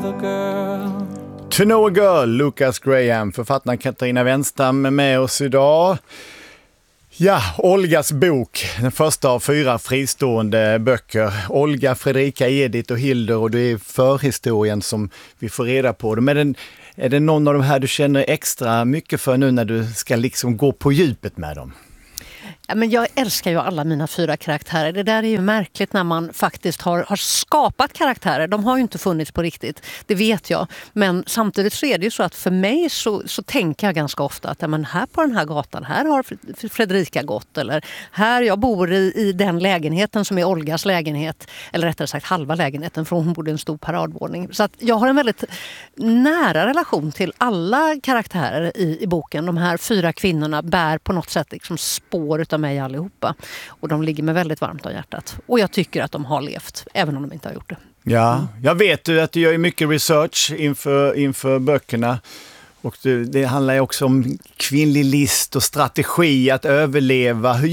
a girl. To know a girl, Lucas Graham, författaren Katarina Wenstam med oss idag. Ja, Olgas bok, den första av 4 fristående böcker. Olga, Fredrika, Edith och Hildur, och det är förhistorien som vi får reda på. Men är det någon av de här du känner extra mycket för nu när du ska liksom gå på djupet med dem? Ja, men jag älskar ju alla mina 4 karaktärer. Det där är ju märkligt när man faktiskt har skapat karaktärer. De har ju inte funnits på riktigt, det vet jag. Men samtidigt så är det ju så att för mig så tänker jag ganska ofta att ja, men här på den här gatan, här har Fredrika gått. Eller här jag bor i den lägenheten som är Olgas lägenhet. Eller rättare sagt halva lägenheten, för hon bodde i en stor paradvåning. Så att jag har en väldigt nära relation till alla karaktärer i boken. De här 4 kvinnorna bär på något sätt liksom spår utav mig allihopa. Och de ligger mig väldigt varmt om hjärtat. Och jag tycker att de har levt, även om de inte har gjort det. Ja, jag vet ju att du gör mycket research inför böckerna. Och det handlar ju också om kvinnlig list och strategi att överleva. Hur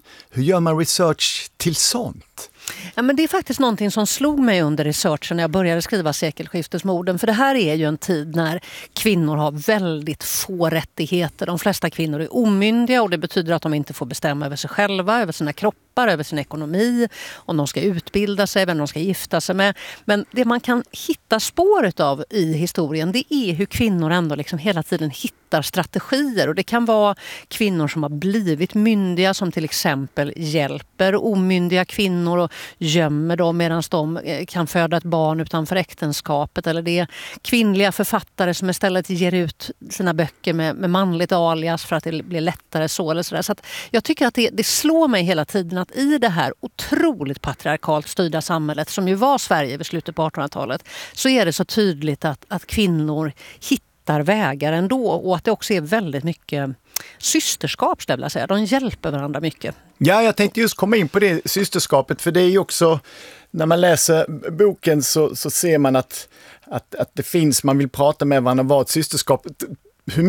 gör man research till sånt? Ja, men det är faktiskt någonting som slog mig under researchen när jag började skriva sekelskiftesmorden. För det här är ju en tid när kvinnor har väldigt få rättigheter. De flesta kvinnor är omyndiga, och det betyder att de inte får bestämma över sig själva, över sina kroppar, över sin ekonomi, om de ska utbilda sig, vem de ska gifta sig med. Men det man kan hitta spåret av i historien, det är hur kvinnor ändå liksom hela tiden hittar strategier. Och det kan vara kvinnor som har blivit myndiga, som till exempel hjälper omyndiga kvinnor och gömmer dem medan de kan föda ett barn utanför äktenskapet. Eller det är kvinnliga författare som istället ger ut sina böcker med manligt alias för att det blir lättare så. Eller sådär. Så att jag tycker att det slår mig hela tiden att i det här otroligt patriarkalt styrda samhället som ju var Sverige vid slutet på 1800-talet, så är det så tydligt att kvinnor hittar vägar ändå, och att det också är väldigt mycket systerskap, skulle jag vilja säga. De hjälper varandra mycket. Ja, jag tänkte just komma in på det systerskapet, för det är ju också, när man läser boken så ser man att det finns, man vill prata med varandra, vad ett systerskap, hur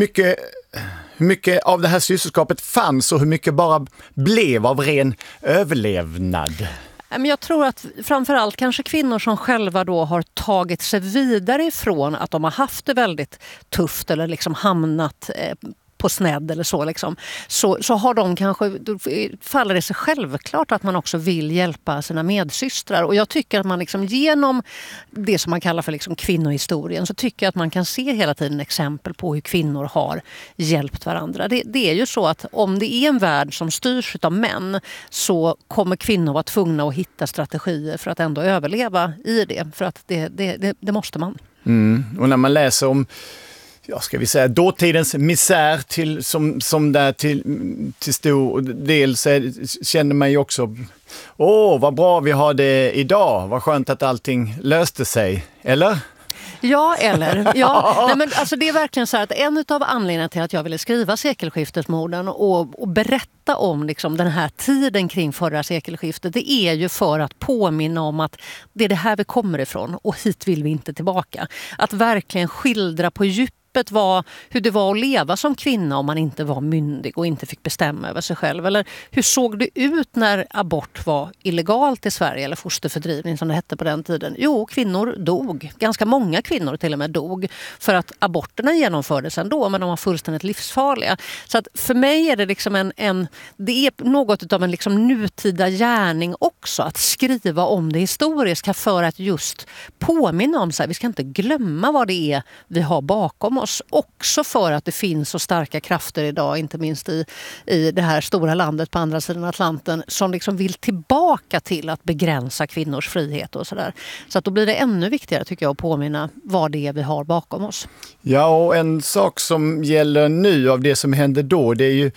mycket av det här systerskapet fanns och hur mycket bara blev av ren överlevnad. Jag tror att framförallt kanske kvinnor som själva då har tagit sig vidare ifrån att de har haft det väldigt tufft eller liksom hamnat på snedd eller så liksom, så har de kanske, då faller det sig självklart att man också vill hjälpa sina medsystrar. Och jag tycker att man liksom genom det som man kallar för liksom kvinnohistorien, så tycker jag att man kan se hela tiden exempel på hur kvinnor har hjälpt varandra. Det är ju så att om det är en värld som styrs av män, så kommer kvinnor vara tvungna att hitta strategier för att ändå överleva i det. För att det måste man. Och när man läser om, ska vi säga, dåtidens misär som där till stor del, så känner man ju också, vad bra vi har det idag, vad skönt att allting löste sig, eller? Ja, eller? Ja. Nej, men alltså det är verkligen så att en av anledningarna till att jag ville skriva sekelskiftesmorden och berätta om liksom den här tiden kring förra sekelskiftet, det är ju för att påminna om att det är det här vi kommer ifrån och hit vill vi inte tillbaka. Att verkligen skildra på djup hur det var att leva som kvinna om man inte var myndig och inte fick bestämma över sig själv. Eller hur såg det ut när abort var illegalt i Sverige, eller fosterfördrivning som det hette på den tiden? Jo, kvinnor dog. Ganska många kvinnor till och med dog för att aborterna genomfördes ändå, men de var fullständigt livsfarliga. Så att för mig är det liksom det är något av en liksom nutida gärning också att skriva om det historiska, för att just påminna om så här, vi ska inte glömma vad det är vi har bakom oss. Också för att det finns så starka krafter idag, inte minst i det här stora landet på andra sidan Atlanten, som liksom vill tillbaka till att begränsa kvinnors frihet och sådär. Så att då blir det ännu viktigare, tycker jag, att påminna vad det är vi har bakom oss. Ja, och en sak som gäller nu av det som hände då, det är ju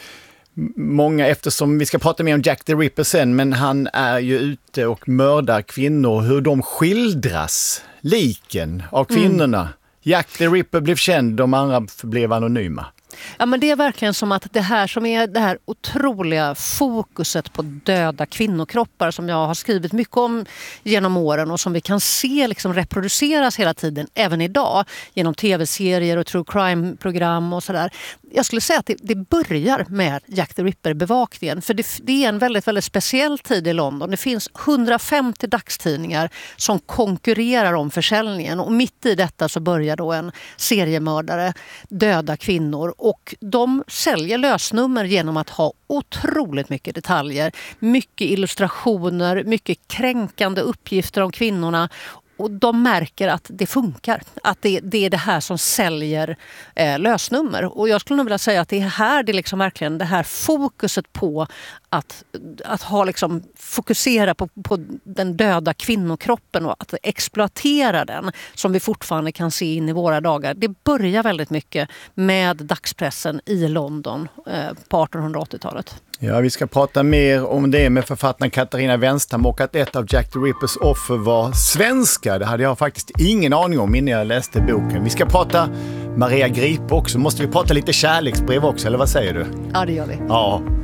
många, eftersom vi ska prata mer om Jack the Ripper sen, men han är ju ute och mördar kvinnor, hur de skildras, liken av kvinnorna. Jack the Ripper blev känd, de andra blev anonyma. Ja, men det är verkligen som att det här som är det här otroliga fokuset på döda kvinnokroppar som jag har skrivit mycket om genom åren och som vi kan se liksom reproduceras hela tiden, även idag, genom tv-serier och true crime-program och sådär. jag skulle säga att det börjar med Jack the Ripper-bevakningen. För det är en väldigt, väldigt speciell tid i London. Det finns 150 dagstidningar som konkurrerar om försäljningen. Och mitt i detta så börjar då en seriemördare döda kvinnor. Och de säljer lösnummer genom att ha otroligt mycket detaljer. Mycket illustrationer, mycket kränkande uppgifter om kvinnorna. Och de märker att det funkar. Att det är det här som säljer lösnummer. Och jag skulle nog vilja säga att det är här det liksom verkligen det här fokuset på att ha liksom fokusera på den döda kvinnokroppen och att exploatera den som vi fortfarande kan se in i våra dagar. Det börjar väldigt mycket med dagspressen i London på 1880-talet. Ja, vi ska prata mer om det med författaren Katarina Wenstam och att ett av Jack the Rippers offer var svenska. Det hade jag faktiskt ingen aning om innan jag läste boken. Vi ska prata Maria Gripe också. Måste vi prata lite kärleksbrev också, eller vad säger du? Ja, det gör vi. Ja.